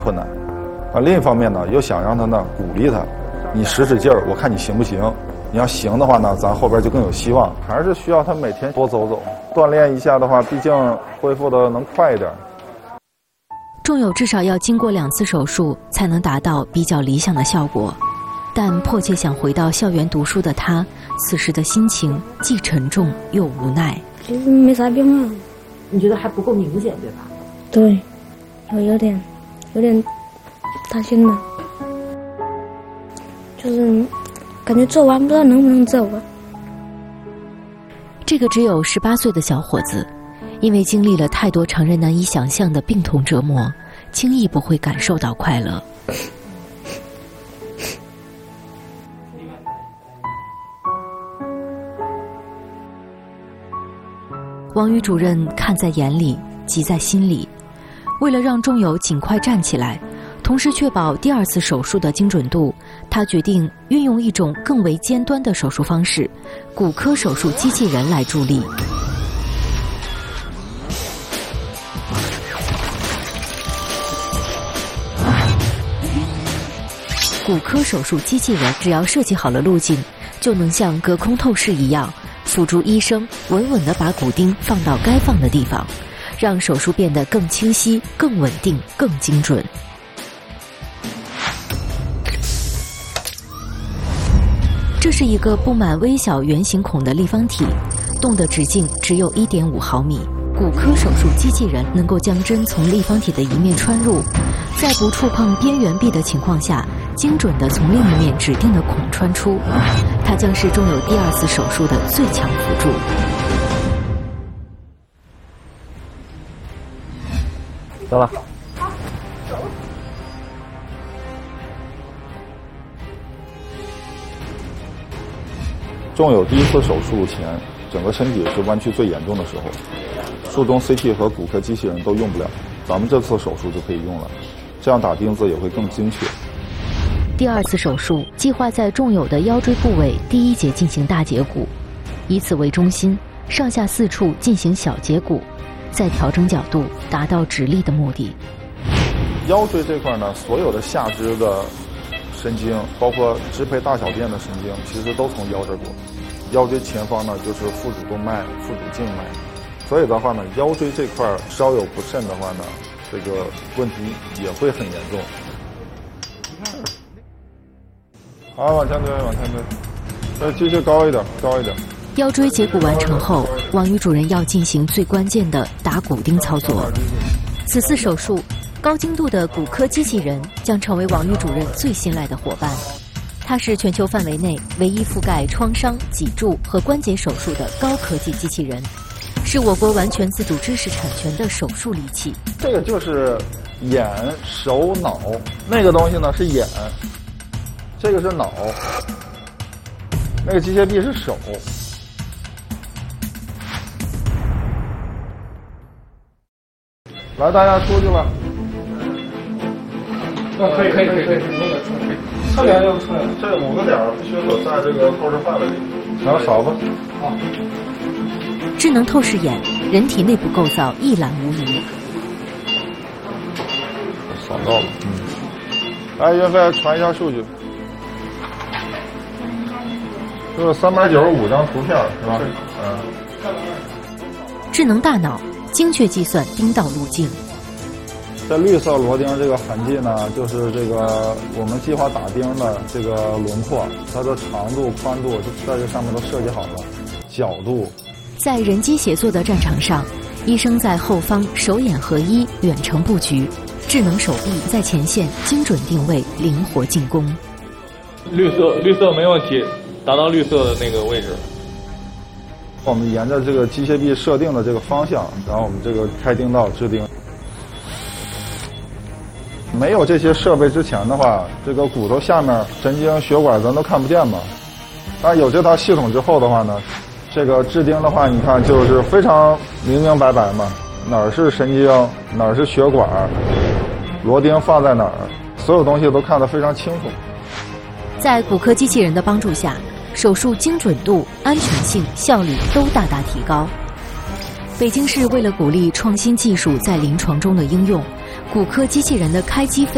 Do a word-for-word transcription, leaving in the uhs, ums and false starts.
困难。啊，另一方面呢，又想让他呢鼓励他，你使使劲儿，我看你行不行。你要行的话呢，咱后边就更有希望。还是需要他每天多走走，锻炼一下的话，毕竟恢复的能快一点。 仲友至少要经过两次手术，才能达到比较理想的效果。但迫切想回到校园读书的他，此时的心情既沉重又无奈。 其实没啥变化， 你觉得还不够明显，对吧？ 对，我有点，有点担心了，就是感觉做完不知道能不能走啊。 这个只有十八岁的小伙子，因为经历了太多常人难以想象的病痛折磨，轻易不会感受到快乐。王宇主任看在眼里，急在心里。为了让仲友尽快站起来，同时确保第二次手术的精准度，他决定运用一种更为尖端的手术方式——骨科手术机器人来助力。骨科手术机器人只要设计好了路径，就能像隔空透视一样，辅助医生稳稳地把骨钉放到该放的地方，让手术变得更清晰、更稳定、更精准。这是一个布满微小圆形孔的立方体，洞的直径只有 一点五毫米。骨科手术机器人能够将针从立方体的一面穿入，在不触碰边缘壁的情况下，精准地从另一面指定的孔穿出。它将是仲友第二次手术的最强辅助。 走了。仲友第一次手术前，整个身体是弯曲最严重的时候，术中 C T 和骨科机器人都用不了，咱们这次手术就可以用了，这样打钉子也会更精确。 第二次手术计划在仲友的腰椎部位第一节进行大截骨，以此为中心，上下四处进行小截骨，再调整角度，达到直立的目的。 腰椎这块呢，所有的下肢的神经，包括支配大小便的神经，其实都从腰这过。腰椎前方呢，就是腹主动脉、腹主静脉，所以的话呢，腰椎这块稍有不慎的话呢，这个问题也会很严重。好，往前推，往前推，再继续高一点，高一点。 腰椎截骨完成后，王宇主任要进行最关键的打骨钉操作。此次手术，高精度的骨科机器人将成为王宇主任最信赖的伙伴。它是全球范围内唯一覆盖创伤、脊柱和关节手术的高科技机器人，是我国完全自主知识产权的手术利器。 这个就是眼、手、脑，那个东西呢是眼，这个是脑，那个机械臂是手。来，大家出去吧。 啊，可以可以可以可以，那个可以。侧脸要不侧脸？ 这五个点必须得在这个透视范围里。然后扫吧。 啊。 智能透视眼，人体内部构造一览无余。 扫到了，嗯。来，岳飞传一下数据。就是三百九十五张图片，是吧？嗯。 智能大脑精确计算钉道路径。 这绿色螺钉这个痕迹呢，就是这个我们计划打钉的这个轮廓，它的长度、宽度在这上面都设计好了，角度。 在人机协作的战场上，医生在后方手眼合一，远程布局；智能手臂在前线精准定位，灵活进攻。 绿色，绿色没问题，达到绿色的那个位置。 我们沿着这个机械臂设定的这个方向，然后我们这个开钉道制钉。没有这些设备之前的话，这个骨头下面神经血管咱都看不见嘛。但有这套系统之后的话呢，这个制钉的话，你看就是非常明明白白嘛，哪儿是神经，哪儿是血管，螺钉放在哪儿，所有东西都看得非常清楚。 在骨科机器人的帮助下，手术精准度、安全性、效率都大大提高。北京市为了鼓励创新技术在临床中的应用，骨科机器人的开机费